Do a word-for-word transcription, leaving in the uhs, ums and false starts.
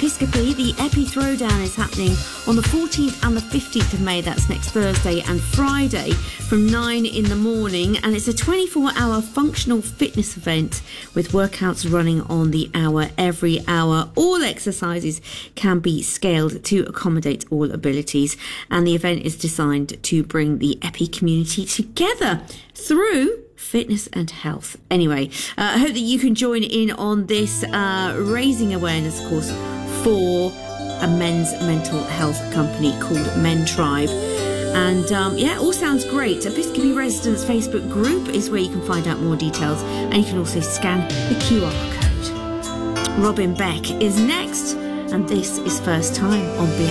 Episcopi, the Epi Throwdown is happening on the fourteenth and the fifteenth of May. That's next Thursday and Friday from nine in the morning. And it's a twenty-four hour functional fitness event with workouts running on the hour every hour. All exercises can be scaled to accommodate all abilities. And the event is designed to bring the Epi community together through fitness and health. Anyway, uh, I hope that you can join in on this, uh, raising awareness, of course, for a men's mental health company called Men Tribe. And um, yeah, it all sounds great. Episcopi Residents Facebook group is where you can find out more details, and you can also scan the Q R code. Robin Beck is next, and this is First Time on B